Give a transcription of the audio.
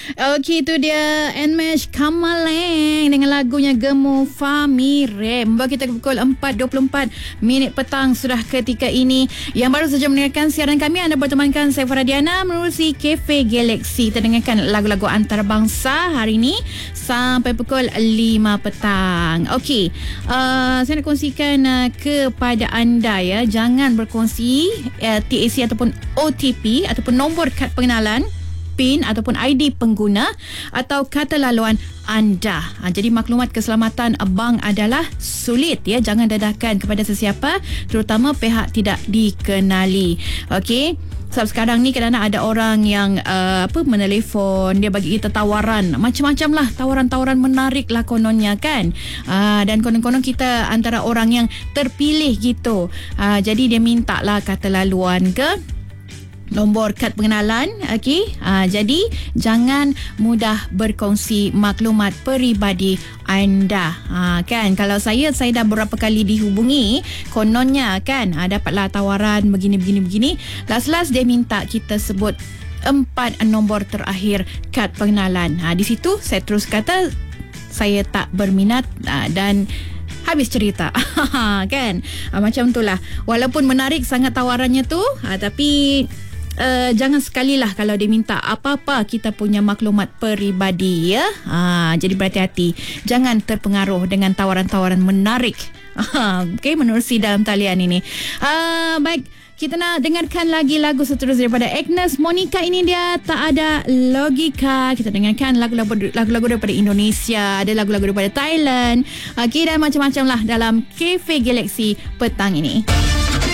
Okey, itu dia Nmesh Kamaleng dengan lagunya Gemu Famire. Membawa kita ke pukul 4.24 petang sudah ketika ini. Yang baru saja mendengarkan siaran kami, anda bertemankan saya Faradiana menerusi Cafe Galaxy. Kita dengarkan lagu-lagu antarabangsa hari ini sampai pukul 5 petang. Okey, saya nak kongsikan kepada anda ya, jangan berkongsi TAC ataupun OTP ataupun nombor kad pengenalan, PIN ataupun ID pengguna atau kata laluan anda. Jadi maklumat keselamatan bank adalah sulit ya, jangan dedahkan kepada sesiapa, terutama pihak tidak dikenali. Okey. Sebab sekarang ni kadang-kadang ada orang yang menelefon, dia bagi kita tawaran macam-macam lah, tawaran-tawaran menarik lah kononnya kan. Dan konon-konon kita antara orang yang terpilih gitu. Jadi dia minta lah kata laluan ke nombor kad pengenalan. Okey, jadi jangan mudah berkongsi maklumat peribadi anda. Kan, kalau saya dah beberapa kali dihubungi, kononnya kan dapatlah tawaran begini. Last dia minta kita sebut 4 nombor terakhir kad pengenalan. Di situ saya terus kata saya tak berminat dan habis cerita. Kan, macam itulah. Walaupun menarik sangat tawarannya tu, tapi jangan sekali lah kalau dia minta apa-apa kita punya maklumat peribadi ya. Jadi berhati-hati, jangan terpengaruh dengan tawaran-tawaran menarik. Okey, menerusi dalam talian ini. Baik, kita nak dengarkan lagi lagu seterusnya daripada Agnes Monica. Ini dia Tak Ada Logika. Kita dengarkan lagu-lagu daripada Indonesia, ada lagu-lagu daripada Thailand. Okey, dan macam-macam lah dalam Cafe Galaxy petang ini.